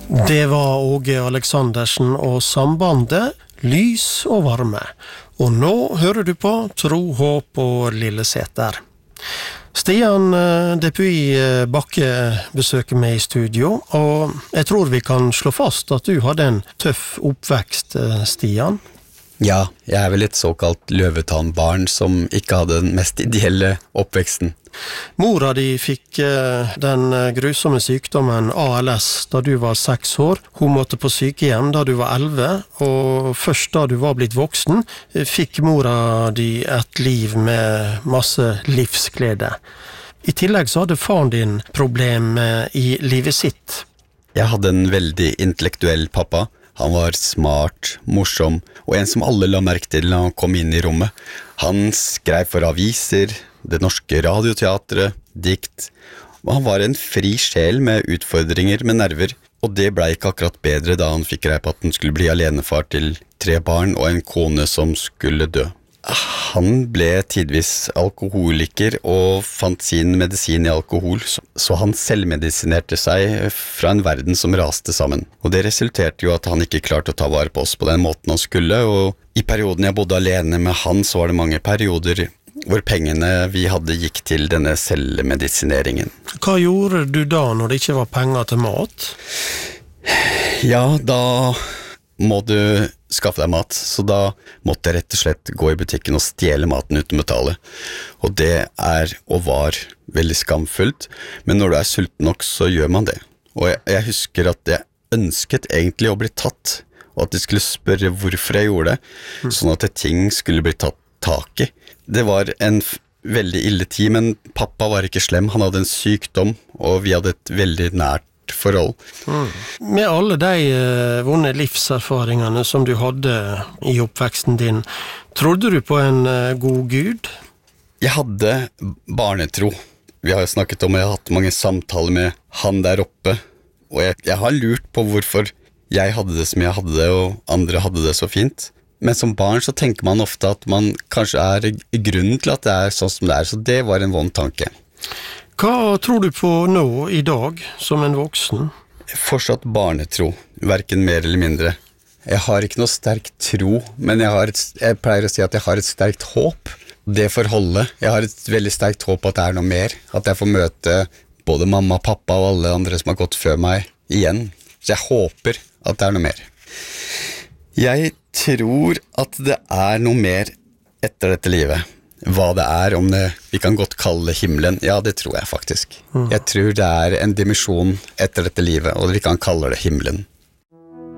Det var Åge Aleksandersen og sambandet Lys og varme. Og nå hører du på Tro, håp og Lilleseter. Stian Depuy Bakke besøker meg i studio, og jeg tror vi kan slå fast at du hadde en tøff oppvekst, Stian. Ja, jeg vel et såkalt løvetannbarn som ikke hadde den mest ideelle oppveksten. Mora di fikk den grusomme sykdommen ALS da du var 6 år. Hun måtte på sykehjem da du var 11, og først da du var blitt voksen, fikk mora di et liv med masse livsglede. I tillegg så hadde faren din problemer i livet sitt. Jeg hadde en veldig intellektuell pappa. Han var smart, morsom, og en som alle la merke til når han kom inn i rommet. Han skrev for aviser, det norske radioteatret, dikt, og han var en fri sjel med utfordringer med nerver, og det ble ikke akkurat bedre da han fikk greie på at han skulle bli alenefar til 3 barn og en kone som skulle dø. Han ble tidvis alkoholiker og fant sin medisin i alkohol, så han selvmedisinerte seg fra en verden som raste sammen. Og det resulterte jo at han ikke klarte å ta vare på oss på den måten han skulle, og i perioden jeg bodde alene med han, så var det mange perioder hvor pengene vi hadde gikk til denne selvmedisineringen. Hva gjorde du da når det ikke var penger til mat? Ja, da må du skaffe deg mat, så da måtte jeg rett og slett gå i butikken og stjele maten uten å betale. Og det og var veldig skamfullt, men når du sulten nok, så gjør man det. Og jeg husker at jeg ønsket egentlig å bli tatt, og at de skulle spørre hvorfor jeg gjorde det, sånn at ting skulle bli tatt tak i. Det var en veldig ille tid, men pappa var ikke slem, han hadde en sykdom, og vi hadde et veldig nært forhold. Med alle de vonde livserfaringene som du hadde i oppveksten din, trodde du på en god Gud? Jeg hadde barnetro. Vi har jo snakket om, jeg har hatt mange samtaler med han der oppe, og jeg har lurt på hvorfor jeg hadde det som jeg hadde det, og andre hadde det så fint. Men som barn så tenker man ofte at man kanskje grunnen til at det sånn som det så det var en vond tanke. Hva tror du på nå i dag som en voksen? Fortsatt barnetro, hverken mer eller mindre. Jeg har ikke noe sterk tro, men jeg pleier å si at jeg har et sterkt håp. Det forholdet, jeg har et veldig sterkt håp at det noe mer, at jeg får møte både mamma, pappa og alle andre som har gått før meg igjen. Så jeg håper at det noe mer. Jeg tror at det noe mer etter dette livet. Hva det om det, vi kan godt kalle det himmelen. Ja, det tror jeg faktisk. Jeg tror det en dimensjon etter dette livet, og vi kan kalle det himmelen.